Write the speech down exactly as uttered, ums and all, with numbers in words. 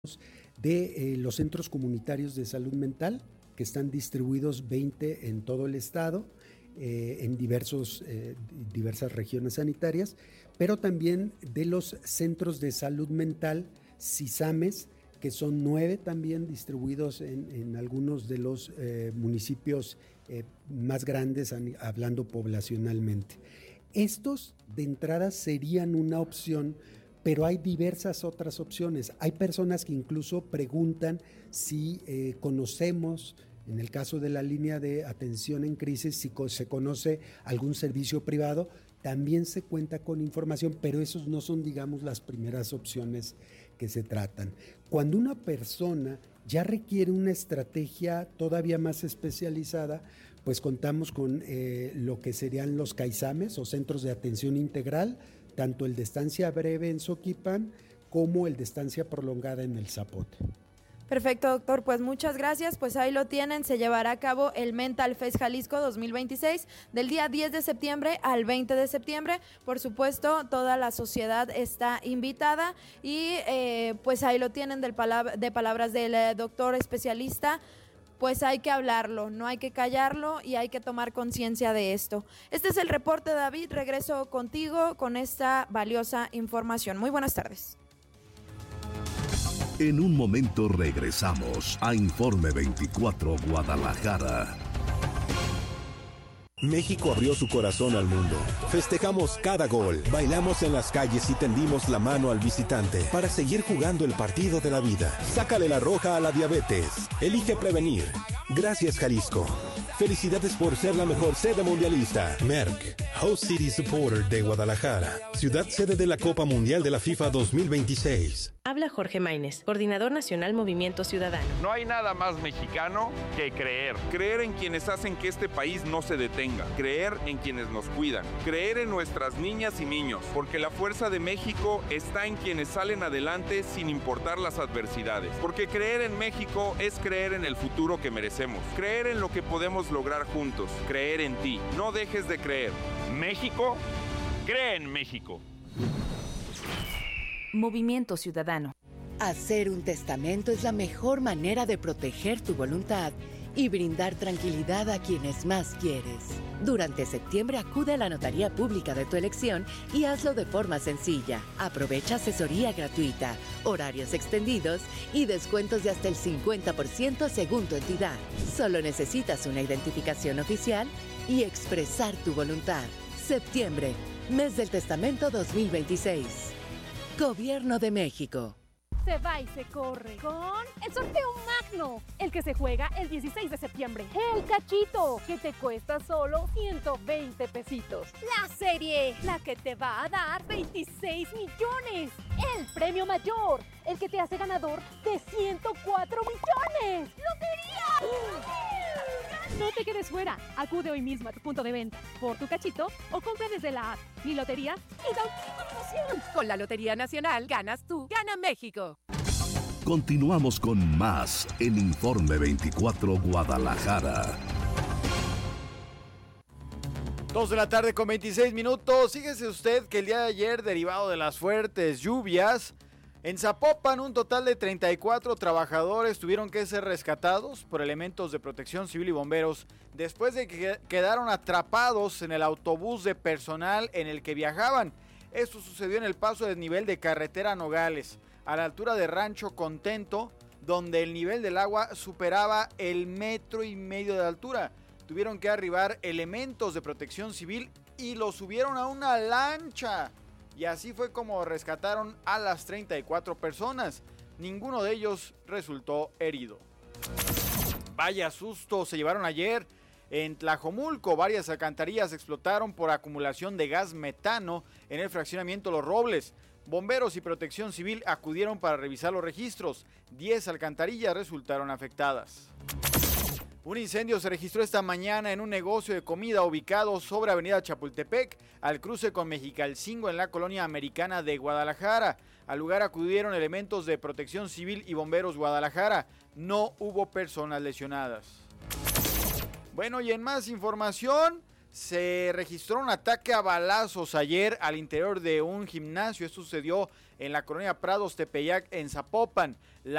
de eh, los centros comunitarios de salud mental, que están distribuidos veinte en todo el estado, eh, en diversos, eh, diversas regiones sanitarias, pero también de los centros de salud mental, CISAMES, que son nueve también distribuidos en, en algunos de los eh, municipios eh, más grandes, hablando poblacionalmente. Estos de entrada serían una opción, pero hay diversas otras opciones. Hay personas que incluso preguntan si eh, conocemos, en el caso de la línea de atención en crisis, si se conoce algún servicio privado. También se cuenta con información, pero esos no son, digamos, las primeras opciones que se tratan. Cuando una persona ya requiere una estrategia todavía más especializada, pues contamos con eh, lo que serían los CAISAMES o Centros de Atención Integral, tanto el de estancia breve en Soquipan como el de estancia prolongada en el Zapote. Perfecto, doctor, pues muchas gracias, pues ahí lo tienen, se llevará a cabo el Mental Fest Jalisco dos mil veintiséis del día diez de septiembre al veinte de septiembre, por supuesto toda la sociedad está invitada y eh, pues ahí lo tienen del palab- de palabras del eh, doctor especialista. Pues hay que hablarlo, no hay que callarlo y hay que tomar conciencia de esto. Este es el reporte, David, regreso contigo con esta valiosa información. Muy buenas tardes. En un momento regresamos a Informe veinticuatro Guadalajara. México abrió su corazón al mundo. Festejamos cada gol, bailamos en las calles y tendimos la mano al visitante para seguir jugando el partido de la vida. Sácale la roja a la diabetes. Elige prevenir. Gracias, Jalisco. Felicidades por ser la mejor sede mundialista. Merck, Host City Supporter de Guadalajara, ciudad sede de la Copa Mundial de la FIFA dos mil veintiséis. Habla Jorge Maínez, coordinador nacional Movimiento Ciudadano. No hay nada más mexicano que creer. Creer en quienes hacen que este país no se detenga. Creer en quienes nos cuidan. Creer en nuestras niñas y niños. Porque la fuerza de México está en quienes salen adelante sin importar las adversidades. Porque creer en México es creer en el futuro que merecemos. Creer en lo que podemos lograr juntos. Creer en ti. No dejes de creer. México, cree en México. Movimiento Ciudadano. Hacer un testamento es la mejor manera de proteger tu voluntad y brindar tranquilidad a quienes más quieres. Durante septiembre acude a la notaría pública de tu elección y hazlo de forma sencilla. Aprovecha asesoría gratuita, horarios extendidos y descuentos de hasta el cincuenta por ciento según tu entidad. Solo necesitas una identificación oficial y expresar tu voluntad. Septiembre, mes del testamento dos mil veintiséis. Gobierno de México. Se va y se corre con el sorteo magno, el que se juega el dieciséis de septiembre. El cachito, que te cuesta solo ciento veinte pesitos. La serie, la que te va a dar veintiséis millones. El premio mayor, el que te hace ganador de ciento cuatro millones. ¡Lotería! No te quedes fuera. Acude hoy mismo a tu punto de venta por tu cachito o compra desde la app Mi Lotería y da un emoción. Con la Lotería Nacional ganas tú, gana México. Continuamos con más en Informe veinticuatro Guadalajara. Dos de la tarde con veintiséis minutos. Fíjese usted que el día de ayer, derivado de las fuertes lluvias, en Zapopan un total de treinta y cuatro trabajadores tuvieron que ser rescatados por elementos de protección civil y bomberos después de que quedaron atrapados en el autobús de personal en el que viajaban. Esto sucedió en el paso del nivel de carretera Nogales, a la altura de Rancho Contento, donde el nivel del agua superaba el metro y medio de altura. Tuvieron que arribar elementos de protección civil y los subieron a una lancha. Y así fue como rescataron a las treinta y cuatro personas. Ninguno de ellos resultó herido. Vaya susto se llevaron ayer. En Tlajomulco, varias alcantarillas explotaron por acumulación de gas metano en el fraccionamiento Los Robles. Bomberos y Protección Civil acudieron para revisar los registros. diez alcantarillas resultaron afectadas. Un incendio se registró esta mañana en un negocio de comida ubicado sobre Avenida Chapultepec, al cruce con Mexicalcingo en la colonia americana de Guadalajara. Al lugar acudieron elementos de Protección Civil y Bomberos Guadalajara. No hubo personas lesionadas. Bueno, y en más información, Se registró un ataque a balazos ayer al interior de un gimnasio. Esto sucedió en la colonia Prados Tepeyac, en Zapopan. La